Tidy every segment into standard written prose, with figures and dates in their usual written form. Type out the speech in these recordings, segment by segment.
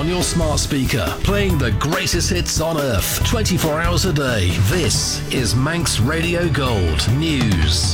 your smart speaker, playing the greatest hits on earth, 24 hours a day. This is Manx Radio Gold News.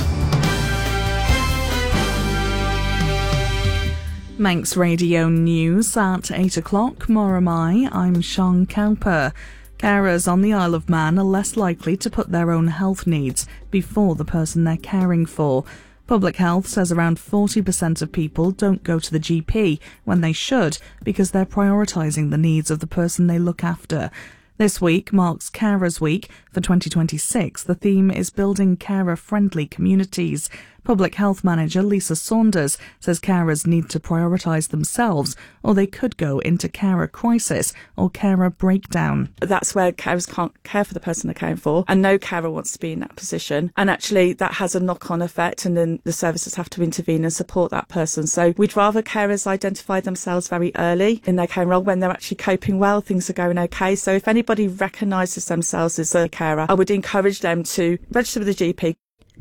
Manx Radio News at 8 o'clock. More am I. I'm Sean Cowper. Carers on the Isle of Man are less likely to put their own health needs before the person they're caring for. Public Health says around 40% of people don't go to the GP when they should because they're prioritising the needs of the person they look after. This week marks Carers Week for 2026. The theme is building carer-friendly communities. Public Health Manager Lisa Saunders says carers need to prioritise themselves or they could go into carer crisis or carer breakdown. That's where carers can't care for the person they're caring for, and no carer wants to be in that position. And actually that has a knock-on effect, and then the services have to intervene and support that person. So we'd rather carers identify themselves very early in their caring role when they're actually coping well, things are going okay. So if anybody recognises themselves as a carer, I would encourage them to register with the GP.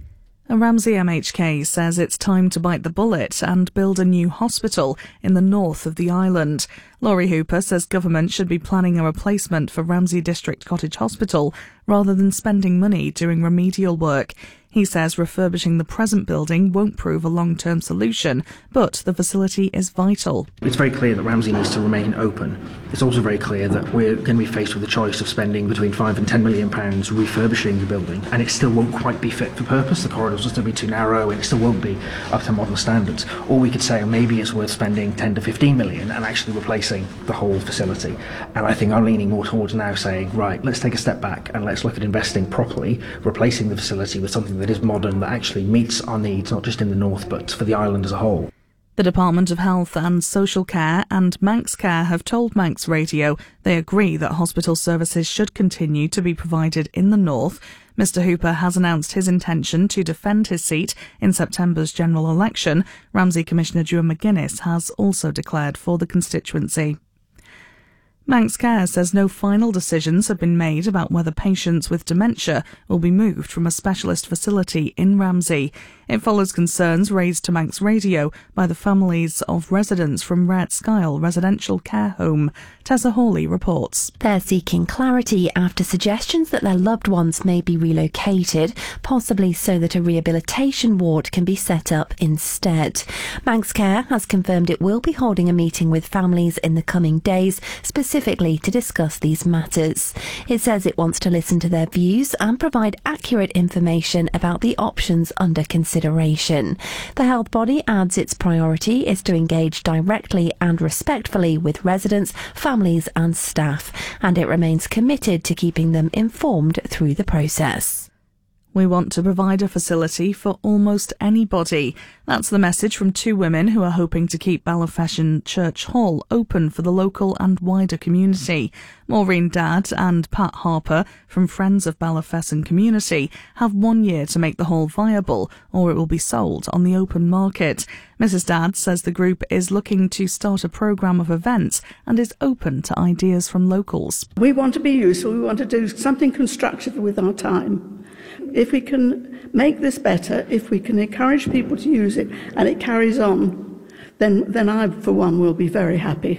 A Ramsey MHK says it's time to bite the bullet and build a new hospital in the north of the island. Laurie Hooper says government should be planning a replacement for Ramsey District Cottage Hospital rather than spending money doing remedial work. He says refurbishing the present building won't prove a long-term solution, but the facility is vital. It's very clear that Ramsey needs to remain open. It's also very clear that we're going to be faced with the choice of spending between £5 and £10 million refurbishing the building, and it still won't quite be fit for purpose. The corridors will still be too narrow, and it still won't be up to modern standards. Or we could say, maybe it's worth spending 10 to 15 million and actually replacing the whole facility. And I think I'm leaning more towards now saying, right, let's take a step back and let's look at investing properly, replacing the facility with something that is modern, that actually meets our needs, not just in the north, but for the island as a whole. The Department of Health and Social Care and Manx Care have told Manx Radio they agree that hospital services should continue to be provided in the north. Mr Hooper has announced his intention to defend his seat in September's general election. Ramsey Commissioner Ewan McGuinness has also declared for the constituency. Manx Care says no final decisions have been made about whether patients with dementia will be moved from a specialist facility in Ramsey. It follows concerns raised to Manx Radio by the families of residents from Red Skyle Residential Care Home. Tessa Hawley reports. They're seeking clarity after suggestions that their loved ones may be relocated, possibly so that a rehabilitation ward can be set up instead. Manx Care has confirmed it will be holding a meeting with families in the coming days, specifically to discuss these matters. It says it wants to listen to their views and provide accurate information about the options under consideration. The health body adds its priority is to engage directly and respectfully with residents, families and staff, and it remains committed to keeping them informed through the process. We want to provide a facility for almost anybody. That's the message from two women who are hoping to keep Ballafesson Church Hall open for the local and wider community. Maureen Dadd and Pat Harper from Friends of Ballafesson Community have 1 year to make the hall viable, or it will be sold on the open market. Mrs Dadd says the group is looking to start a programme of events and is open to ideas from locals. We want to be useful, we want to do something constructive with our time. If we can make this better, if we can encourage people to use it and it carries on, then I, for one, will be very happy.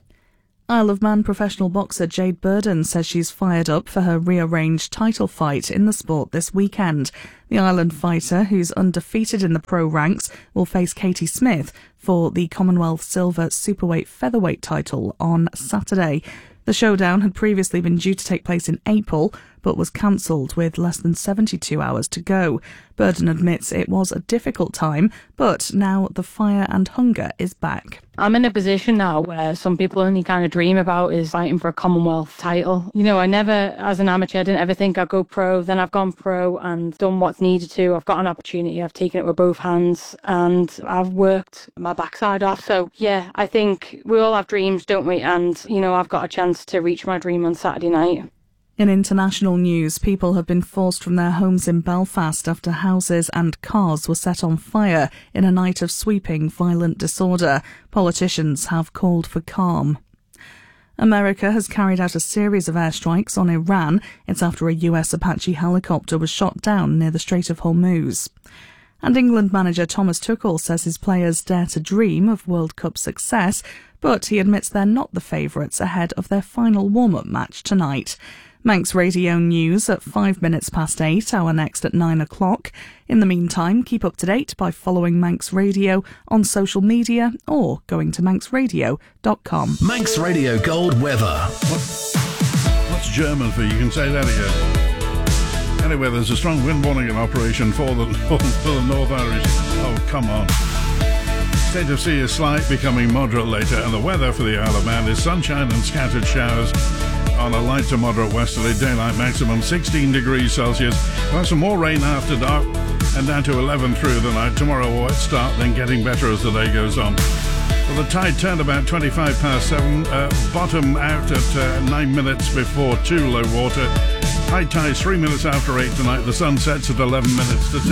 Isle of Man professional boxer Jade Burden says she's fired up for her rearranged title fight in the sport this weekend. The Island fighter, who's undefeated in the pro ranks, will face Katie Smith for the Commonwealth Silver Superweight Featherweight title on Saturday. The showdown had previously been due to take place in April, but was cancelled with less than 72 hours to go. Burden admits it was a difficult time, but now the fire and hunger is back. I'm in a position now where some people only kind of dream about is fighting for a Commonwealth title. You know, I never, as an amateur, I didn't ever think I'd go pro. Then I've gone pro and done what's needed to. I've got an opportunity. I've taken it with both hands and I've worked my backside off. So, yeah, I think we all have dreams, don't we? And, you know, I've got a chance to reach my dream on Saturday night. In international news, people have been forced from their homes in Belfast after houses and cars were set on fire in a night of sweeping violent disorder. Politicians have called for calm. America has carried out a series of airstrikes on Iran. It's after a US Apache helicopter was shot down near the Strait of Hormuz. And England manager Thomas Tuchel says his players dare to dream of World Cup success, but he admits they're not the favourites ahead of their final warm-up match tonight. Manx Radio News at 8:05, our next at 9 o'clock. In the meantime, keep up to date by following Manx Radio on social media or going to manxradio.com. Manx Radio Gold weather. What's German for? You can say that again. Anyway, there's a strong wind warning in operation for the North Irish. Oh, come on. State of sea is slight, becoming moderate later, and the weather for the Isle of Man is sunshine and scattered showers on a light to moderate westerly. Daylight maximum 16 degrees Celsius. We'll have some more rain after dark and down to 11 through the night. Tomorrow a wet start, then getting better as the day goes on. Well, the tide turned about 7:25, bottom out at 9 minutes before 2 low water. High tide 3 minutes after 8 tonight. The sun sets at 11 minutes to 10.